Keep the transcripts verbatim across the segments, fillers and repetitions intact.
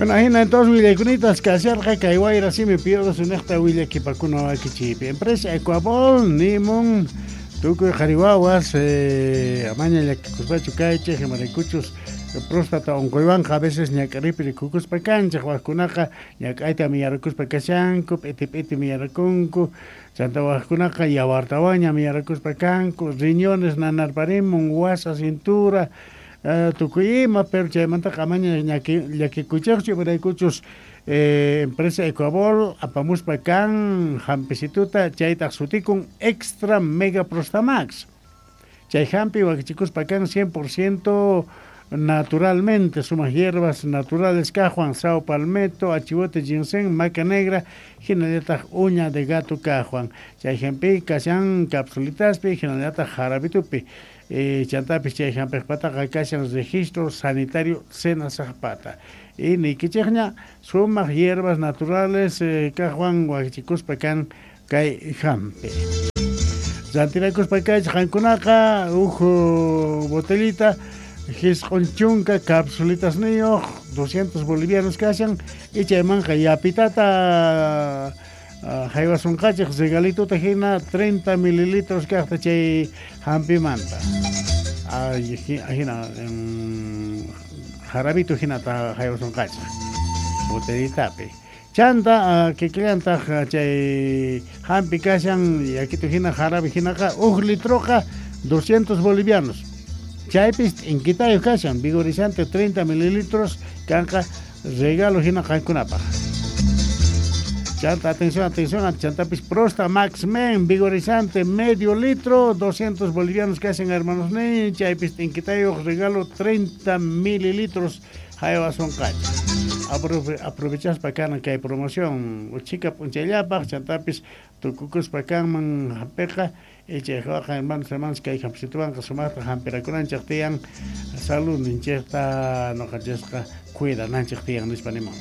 Bueno, ahina entonces Willecunitas que hacer que igual así me pierdo su necta Wille que para cuno aquí chip. Empresa Ecuabol, Nimon, Tuco Jarihuahuas, eh, Amaña ya que cuspacho caiche, gemaricuchos, próstata oncoiban, a veces ni a caripiri cucus pa cancha, huascunaja, ni a caita mi aracus pa casanco, etipeti mi aracunco, Santa Huascunaja y abartabaña mi aracus pa canco, riñones, nanarparim, guasa, cintura, Uh, Tukuyima, pero chaymanta kamaña yaki kuchakchu para kuchus eh, empresa Ecuabol apamus pakan hampesituta chayta sutikun extra mega prostamax chay hampi wakichikus pakan cien por ciento naturalmente sumas hierbas naturales cajuan sao palmetto achivote ginseng maca negra ginaleta uña de gato cajuan chay hampi kashan capsulitaspi ginaleta jarabitupi Eh, Chantapis Chayhampes Pataca Cashan registro sanitario Sena Zapata. Y ni Kichegna, sumas hierbas naturales, eh, Cajuan, Huachicus Pecan, Kai Hampe. Zantiracus Pacay, Jancunaca, Ujo Botellita, Gisconchunca, Capsulitas Neo, doscientos bolivianos Cashan, y Chaymanja y Apitata. Jaiwas un cache, regalito tajina, treinta mililitros que hasta chay hampi manta. Ajina, jarabito jina ta jaiwas un cache. Botellita pe. Chanta, que clienta chay hampi cashan, y aquí tu jina jarabi jina ka, un litroja, doscientos bolivianos. Chaypist en Quitayo cashan, vigorizante treinta mililitros, canca, regalo jina jankunapa. Chanta, atención, atención, Chantapis Prosta Max Men, vigorizante, medio litro, doscientos bolivianos que hacen hermanos Ney, Chaypis Tinquitayo, regalo treinta mililitros, Jaiba son cacha. Aprovechas para acá que hay promoción, chica Punchayapa, Chantapis, Tucucus para acá, man, Jampeja, Echeja, hermanos, hermanos, que hay Jamsituan, Casumata, Jamperacuran, Chactian, salud, Nincheta, Nojachesca, cuida, Nanchactian, Nispanimón.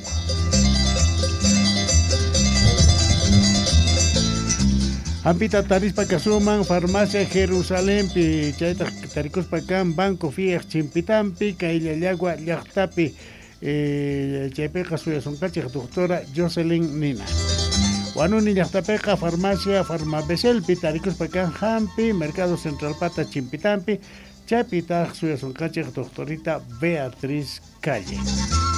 Ampita Tarispa Casuman, Farmacia Jerusalén, Pi Chaita Taricos Pacán, Banco Fier, Chimpitampi, Cailla Yagua, Yachtapi, Chaypeca Suya Soncacha, doctora Jocelyn Nina. Wanuni Yachtapeca, Farmacia, Farmabeselpi, Taricos Pacán, Hampi, Mercado Central Pata, Chimpitampi, Chapita Suya Soncacha, doctorita Beatriz Calle.